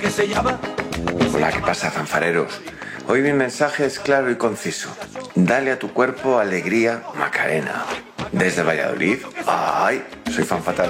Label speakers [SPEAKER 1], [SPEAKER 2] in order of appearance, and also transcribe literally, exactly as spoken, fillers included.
[SPEAKER 1] que se llama...
[SPEAKER 2] Hola, ¿qué pasa, fanfareros? Hoy mi mensaje es claro y conciso. Dale a tu cuerpo alegría, Macarena. Desde Valladolid, ¡ay! Soy fan fatal.